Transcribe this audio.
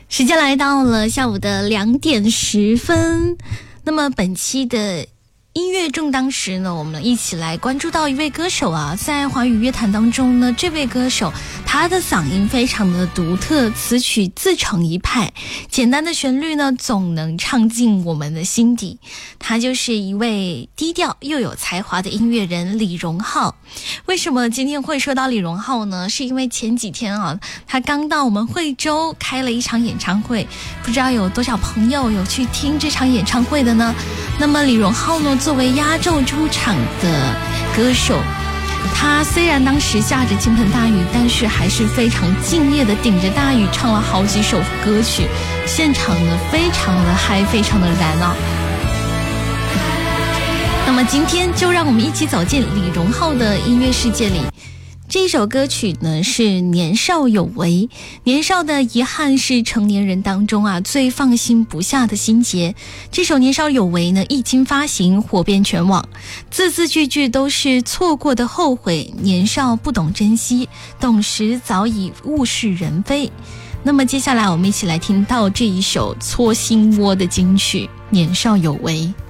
时间来到了下午的2点10分，那么本期的音乐正当时呢，我们一起来关注到一位歌手啊，在华语乐坛当中呢，这位歌手他的嗓音非常的独特，词曲自成一派，简单的旋律呢总能唱进我们的心底。他就是一位低调又有才华的音乐人李荣浩。为什么今天会说到李荣浩呢？是因为前几天啊，他刚到我们惠州开了一场演唱会，不知道有多少朋友有去听这场演唱会的呢？那么李荣浩呢，作为压轴出场的歌手，他虽然当时下着倾盆大雨，但是还是非常敬业的顶着大雨唱了好几首歌曲，现场呢非常的嗨，非常的燃啊。那么今天就让我们一起走进李荣浩的音乐世界里。这首歌曲呢是年少有为，年少的遗憾是成年人当中啊最放心不下的心结。这首年少有为呢一经发行火遍全网，字字句句都是错过的后悔，年少不懂珍惜，懂时早已物是人非。那么接下来我们一起来听到这一首戳心窝的金曲《年少有为》。